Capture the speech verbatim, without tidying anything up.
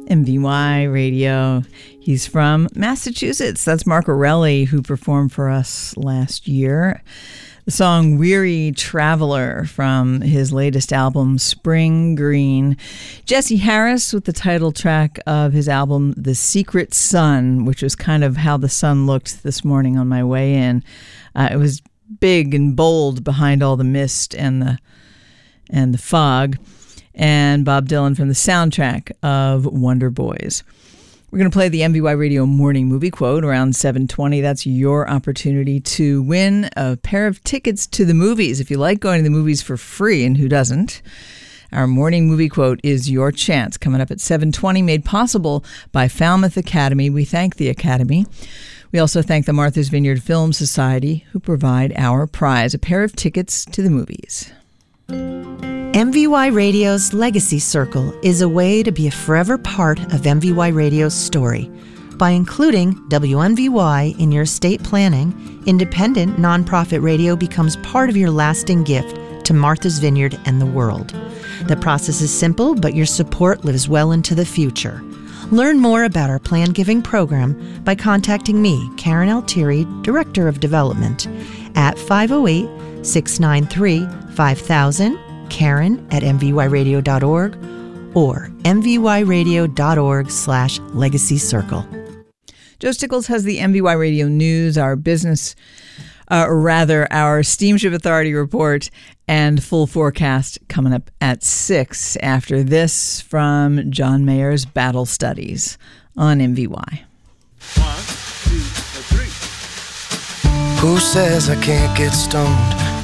M V Y Radio. He's from Massachusetts. That's Mark Orelli, who performed for us last year. The song Weary Traveler from his latest album, Spring Green. Jesse Harris with the title track of his album, The Secret Sun, which was kind of how the sun looked this morning on my way in. Uh, it was big and bold behind all the mist and the and the fog. And Bob Dylan from the soundtrack of Wonder Boys. We're going to play the M V Y Radio Morning Movie Quote around seven twenty. That's your opportunity to win a pair of tickets to the movies. If you like going to the movies for free, and who doesn't, our Morning Movie Quote is your chance. Coming up at seven twenty, made possible by Falmouth Academy. We thank the Academy. We also thank the Martha's Vineyard Film Society, who provide our prize, a pair of tickets to the movies. M V Y Radio's Legacy Circle is a way to be a forever part of M V Y Radio's story. By including W M V Y in your estate planning, independent nonprofit radio becomes part of your lasting gift to Martha's Vineyard and the world. The process is simple, but your support lives well into the future. Learn more about our plan giving program by contacting me, Karen Altieri, Director of Development, at five oh eight, six nine three, five thousand, Karen at M V Y radio dot org or M V Y radio dot org slash legacy circle. Joe Stickles has the M V Y Radio News, our business, uh, or rather our Steamship Authority report and full forecast coming up at six after this from John Mayer's Battle Studies on M V Y. One, two, three. Who says I can't get stoned?